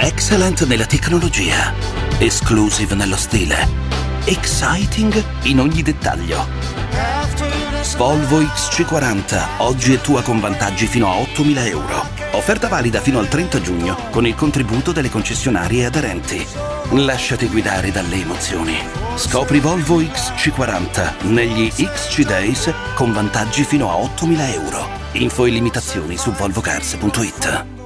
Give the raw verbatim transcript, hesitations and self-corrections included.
Excellent nella tecnologia, exclusive nello stile, exciting in ogni dettaglio. Volvo X C quaranta, oggi è tua con vantaggi fino a ottomila euro. Offerta valida fino al trenta giugno con il contributo delle concessionarie aderenti. Lasciati guidare dalle emozioni. Scopri Volvo X C quaranta negli X C Days con vantaggi fino a ottomila euro. Info e limitazioni su volvocars punto it.